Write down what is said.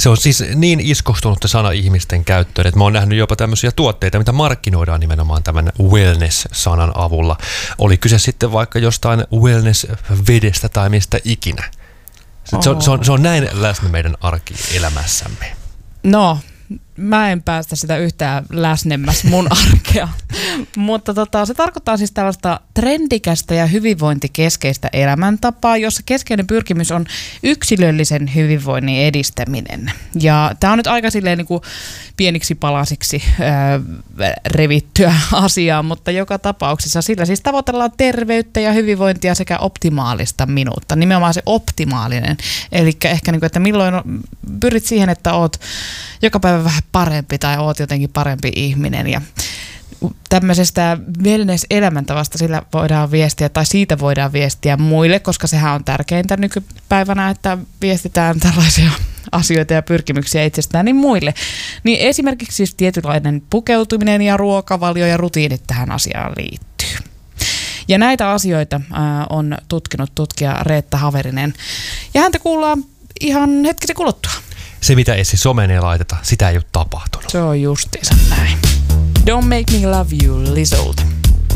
Se on siis niin iskostunut sana ihmisten käyttöön, että mä oon nähnyt jopa tämmöisiä tuotteita, mitä markkinoidaan nimenomaan tämän wellness-sanan avulla. Oli kyse sitten vaikka jostain wellness-vedestä tai mistä ikinä. Se on näin läsnä meidän arkielämässämme. No, mä en päästä sitä yhtään läsnemmäs mun arkea, mutta se tarkoittaa siis tällaista trendikästä ja hyvinvointikeskeistä elämäntapaa, jossa keskeinen pyrkimys on yksilöllisen hyvinvoinnin edistäminen. Ja tää on nyt aika silleen niin kuin pieniksi palasiksi revittyä asiaa, mutta joka tapauksessa sillä siis tavoitellaan terveyttä ja hyvinvointia sekä optimaalista minuutta. Nimenomaan se optimaalinen, eli ehkä niin kuin, että milloin pyrit siihen, että oot joka päivä vähän parempi tai oot jotenkin parempi ihminen ja tämmöisestä wellness-elämäntavasta sillä voidaan viestiä tai siitä voidaan viestiä muille, koska sehän on tärkeintä nykypäivänä, että viestitään tällaisia asioita ja pyrkimyksiä itsestään niin muille. Niin esimerkiksi siis tietynlainen pukeutuminen ja ruokavalio ja rutiinit tähän asiaan liittyy. Ja näitä asioita on tutkinut tutkija Reetta Haverinen ja häntä kuullaan ihan hetkisen kuluttua. Se, mitä ei siis someen ei laiteta, sitä ei ole tapahtunut. Se on justiinsa näin. Don't Make Me Love You Lizolta.